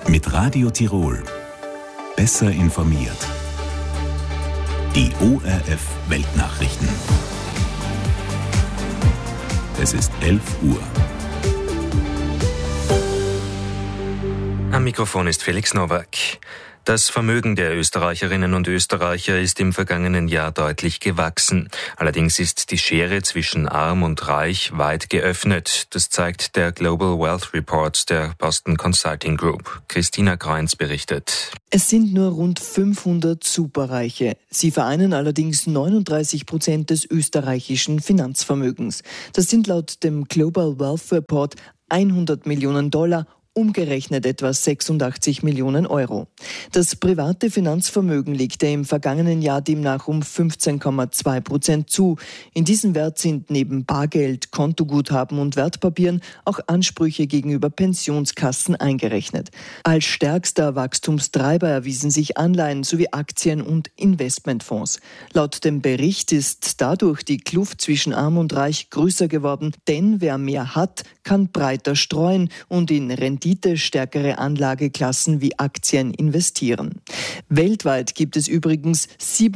Mit Radio Tirol. Besser informiert. Die ORF Weltnachrichten. Es ist 11 Uhr. Am Mikrofon ist Felix Nowak. Das Vermögen der Österreicherinnen und Österreicher ist im vergangenen Jahr deutlich gewachsen. Allerdings ist die Schere zwischen Arm und Reich weit geöffnet. Das zeigt der Global Wealth Report der Boston Consulting Group. Christina Kreunz berichtet. Es sind nur rund 500 Superreiche. Sie vereinen allerdings 39% des österreichischen Finanzvermögens. Das sind laut dem Global Wealth Report 100 Millionen $, umgerechnet etwa 86 Millionen Euro. Das private Finanzvermögen legte im vergangenen Jahr demnach um 15,2% zu. In diesen Wert sind neben Bargeld, Kontoguthaben und Wertpapieren auch Ansprüche gegenüber Pensionskassen eingerechnet. Als stärkster Wachstumstreiber erwiesen sich Anleihen sowie Aktien und Investmentfonds. Laut dem Bericht ist dadurch die Kluft zwischen Arm und Reich größer geworden, denn wer mehr hat, kann breiter streuen und in renditestärkere Anlageklassen wie Aktien investieren. Weltweit gibt es übrigens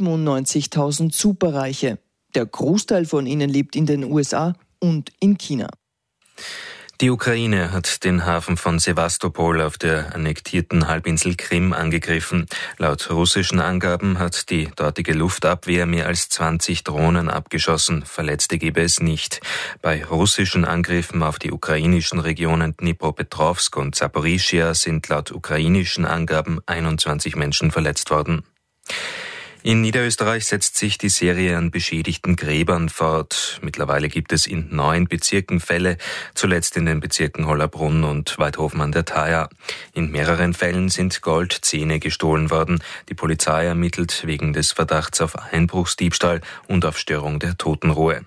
97.000 Superreiche. Der Großteil von ihnen lebt in den USA und in China. Die Ukraine hat den Hafen von Sewastopol auf der annektierten Halbinsel Krim angegriffen. Laut russischen Angaben hat die dortige Luftabwehr mehr als 20 Drohnen abgeschossen. Verletzte gebe es nicht. Bei russischen Angriffen auf die ukrainischen Regionen Dnipropetrovsk und Saporischschja sind laut ukrainischen Angaben 21 Menschen verletzt worden. In Niederösterreich setzt sich die Serie an beschädigten Gräbern fort. Mittlerweile gibt es in 9 Bezirken Fälle, zuletzt in den Bezirken Hollabrunn und Weidhofen an der Thaya. In mehreren Fällen sind Goldzähne gestohlen worden. Die Polizei ermittelt wegen des Verdachts auf Einbruchsdiebstahl und auf Störung der Totenruhe.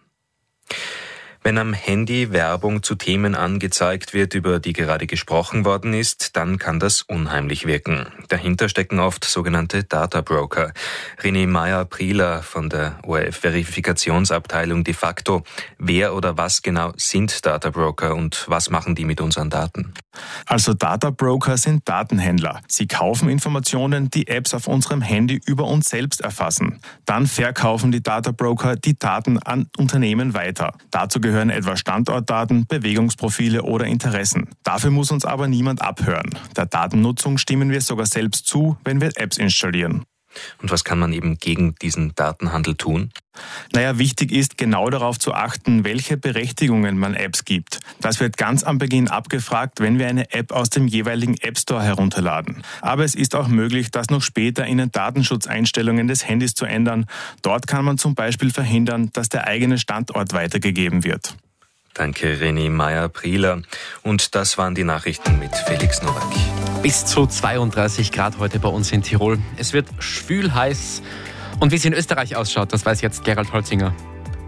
Wenn am Handy Werbung zu Themen angezeigt wird, über die gerade gesprochen worden ist, dann kann das unheimlich wirken. Dahinter stecken oft sogenannte Data Broker. René Meyer-Prieler von der ORF-Verifikationsabteilung de facto. Wer oder was genau sind Data Broker und was machen die mit unseren Daten? Also Data Broker sind Datenhändler. Sie kaufen Informationen, die Apps auf unserem Handy über uns selbst erfassen. Dann verkaufen die Data Broker die Daten an Unternehmen weiter. Dazu gehören etwa Standortdaten, Bewegungsprofile oder Interessen. Dafür muss uns aber niemand abhören. Der Datennutzung stimmen wir sogar selbst zu, wenn wir Apps installieren. Und was kann man eben gegen diesen Datenhandel tun? Wichtig ist, genau darauf zu achten, welche Berechtigungen man Apps gibt. Das wird ganz am Beginn abgefragt, wenn wir eine App aus dem jeweiligen App Store herunterladen. Aber es ist auch möglich, das noch später in den Datenschutzeinstellungen des Handys zu ändern. Dort kann man zum Beispiel verhindern, dass der eigene Standort weitergegeben wird. Danke, René Meyer-Prieler. Und das waren die Nachrichten mit Felix Nowak. Bis zu 32 Grad heute bei uns in Tirol. Es wird schwül heiß. Und wie es in Österreich ausschaut, das weiß jetzt Gerald Holzinger.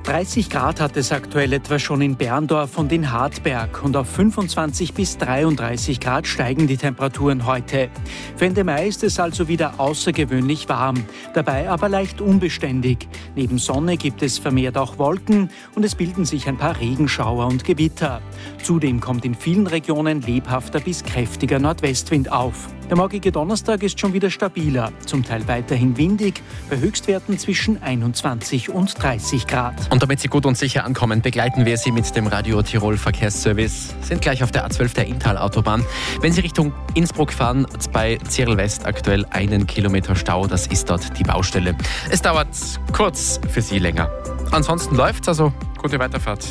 30 Grad hat es aktuell etwa schon in Berndorf und in Hartberg und auf 25 bis 33 Grad steigen die Temperaturen heute. Für Ende Mai ist es also wieder außergewöhnlich warm, dabei aber leicht unbeständig. Neben Sonne gibt es vermehrt auch Wolken und es bilden sich ein paar Regenschauer und Gewitter. Zudem kommt in vielen Regionen lebhafter bis kräftiger Nordwestwind auf. Der morgige Donnerstag ist schon wieder stabiler, zum Teil weiterhin windig, bei Höchstwerten zwischen 21 und 30 Grad. Und damit Sie gut und sicher ankommen, begleiten wir Sie mit dem Radio Tirol Verkehrsservice. Sind gleich auf der A12 der Inntal-Autobahn. Wenn Sie Richtung Innsbruck fahren, bei Zirl West aktuell 1 Kilometer Stau, das ist dort die Baustelle. Es dauert kurz für Sie länger. Ansonsten läuft's, also gute Weiterfahrt.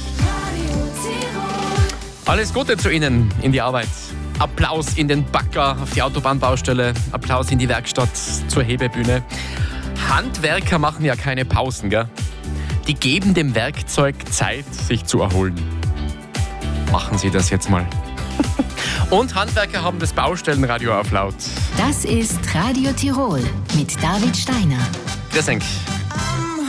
Alles Gute zu Ihnen in die Arbeit. Applaus in den Bagger auf die Autobahnbaustelle, Applaus in die Werkstatt zur Hebebühne. Handwerker machen ja keine Pausen, gell? Die geben dem Werkzeug Zeit, sich zu erholen. Machen Sie das jetzt mal. Und Handwerker haben das Baustellenradio auf laut. Das ist Radio Tirol mit David Steiner. Grüß euch.